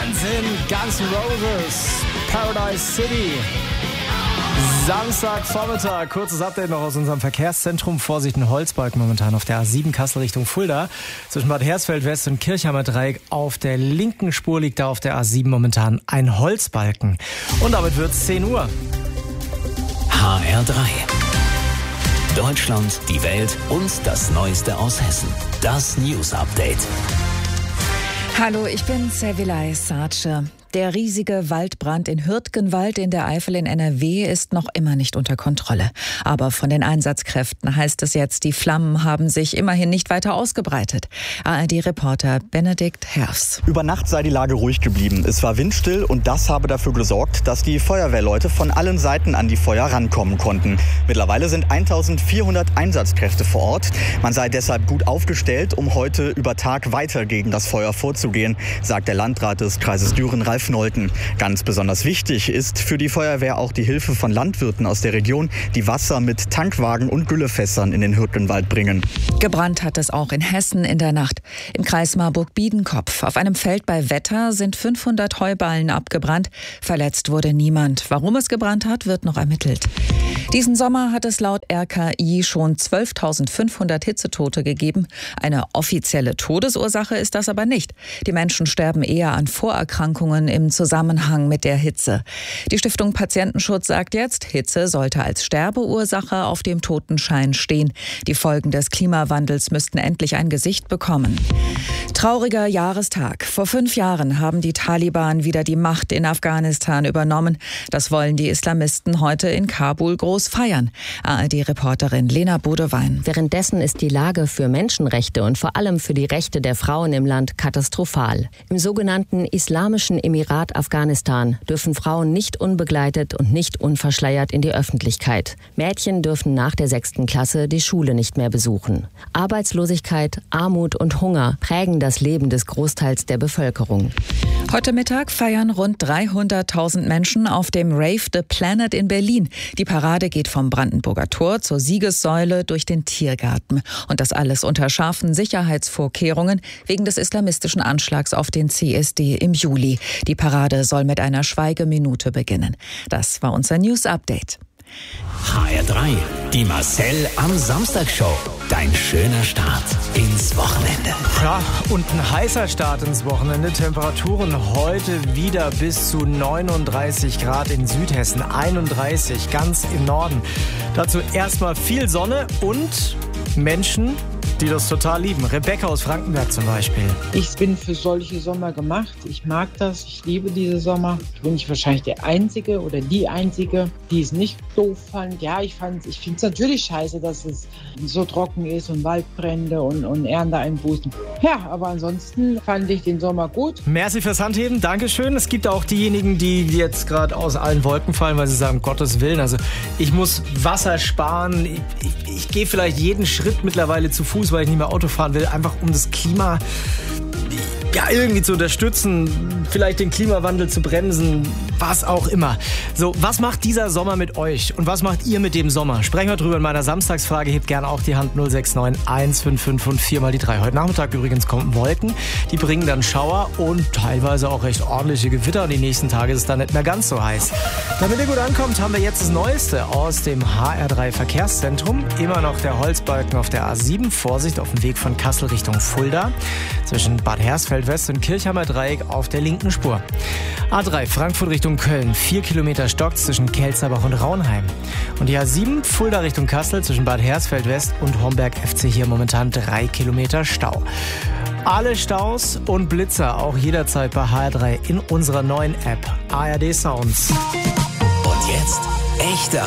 Wahnsinn! Guns N' Roses, Paradise City. Samstagvormittag, kurzes Update noch aus unserem Verkehrszentrum. Vorsicht, ein Holzbalken momentan auf der A7 Kassel Richtung Fulda. Zwischen Bad Hersfeld West und Kirchheimer Dreieck auf der linken Spur liegt da auf der A7 momentan ein Holzbalken. Und damit wird's 10 Uhr. HR3. Deutschland, die Welt und das Neueste aus Hessen. Das News Update. Hallo, ich bin Servilay Sarce. Der riesige Waldbrand in Hürtgenwald in der Eifel in NRW ist noch immer nicht unter Kontrolle. Aber von den Einsatzkräften heißt es jetzt, die Flammen haben sich immerhin nicht weiter ausgebreitet. ARD-Reporter Benedikt Herfs. Über Nacht sei die Lage ruhig geblieben. Es war windstill und das habe dafür gesorgt, dass die Feuerwehrleute von allen Seiten an die Feuer rankommen konnten. Mittlerweile sind 1400 Einsatzkräfte vor Ort. Man sei deshalb gut aufgestellt, um heute über Tag weiter gegen das Feuer vorzugehen, sagt der Landrat des Kreises Düren, Ralf Nolten. Ganz besonders wichtig ist für die Feuerwehr auch die Hilfe von Landwirten aus der Region, die Wasser mit Tankwagen und Güllefässern in den Hürtgenwald bringen. Gebrannt hat es auch in Hessen in der Nacht. Im Kreis Marburg-Biedenkopf. Auf einem Feld bei Wetter sind 500 Heuballen abgebrannt. Verletzt wurde niemand. Warum es gebrannt hat, wird noch ermittelt. Diesen Sommer hat es laut RKI schon 12.500 Hitzetote gegeben. Eine offizielle Todesursache ist das aber nicht. Die Menschen sterben eher an Vorerkrankungen im Zusammenhang mit der Hitze. Die Stiftung Patientenschutz sagt jetzt, Hitze sollte als Sterbeursache auf dem Totenschein stehen. Die Folgen des Klimawandels müssten endlich ein Gesicht bekommen. Trauriger Jahrestag. Vor 5 Jahren haben die Taliban wieder die Macht in Afghanistan übernommen. Das wollen die Islamisten heute in Kabul groß feiern. ARD-Reporterin Lena Bodewein. Währenddessen ist die Lage für Menschenrechte und vor allem für die Rechte der Frauen im Land katastrophal. Im sogenannten Islamischen Emirat Afghanistan dürfen Frauen nicht unbegleitet und nicht unverschleiert in die Öffentlichkeit. Mädchen dürfen nach der 6. Klasse die Schule nicht mehr besuchen. Arbeitslosigkeit, Armut und Hunger prägen das Leben des Großteils der Bevölkerung. Heute Mittag feiern rund 300.000 Menschen auf dem Rave The Planet in Berlin. Die Parade geht vom Brandenburger Tor zur Siegessäule durch den Tiergarten. Und das alles unter scharfen Sicherheitsvorkehrungen wegen des islamistischen Anschlags auf den CSD im Juli. Die Parade soll mit einer Schweigeminute beginnen. Das war unser News Update. HR3, die Marcel am Samstag-Show. Dein schöner Start ins Wochenende. Ja, und ein heißer Start ins Wochenende. Temperaturen heute wieder bis zu 39 Grad in Südhessen, 31 ganz im Norden. Dazu erstmal viel Sonne und Menschen, die das total lieben. Rebecca aus Frankenberg zum Beispiel. Ich bin für solche Sommer gemacht. Ich mag das. Ich liebe diese Sommer. Bin ich wahrscheinlich der Einzige oder die Einzige, die es nicht doof fand. Ja, ich finde es natürlich scheiße, dass es so trocken ist und Waldbrände und Ernteeinbußen. Ja, aber ansonsten fand ich den Sommer gut. Merci fürs Handheben. Dankeschön. Es gibt auch diejenigen, die jetzt gerade aus allen Wolken fallen, weil sie sagen, um Gottes Willen, also ich muss Wasser sparen. Ich gehe vielleicht jeden Schritt mittlerweile zu Fuß, weil ich nicht mehr Auto fahren will, einfach um das Klima irgendwie zu unterstützen, vielleicht den Klimawandel zu bremsen, was auch immer. So, was macht dieser Sommer mit euch und was macht ihr mit dem Sommer? Sprechen wir drüber in meiner Samstagsfrage. Hebt gerne auch die Hand 069 155 und 4 mal die 3. Heute Nachmittag übrigens kommen Wolken, die bringen dann Schauer und teilweise auch recht ordentliche Gewitter und die nächsten Tage ist es dann nicht mehr ganz so heiß. Damit ihr gut ankommt, haben wir jetzt das Neueste aus dem HR3 Verkehrszentrum. Immer noch der Holzbalken auf der A7. Vorsicht auf dem Weg von Kassel Richtung Fulda. Zwischen Bad Hersfeld West und Kirchheimer Dreieck auf der linken Spur. A3 Frankfurt Richtung Köln, 4 Kilometer Stock zwischen Kelzerbach und Raunheim. Und die A7 Fulda Richtung Kassel zwischen Bad Hersfeld West und Homberg FC hier momentan 3 Kilometer Stau. Alle Staus und Blitzer auch jederzeit bei HR3 in unserer neuen App ARD Sounds. Und jetzt echte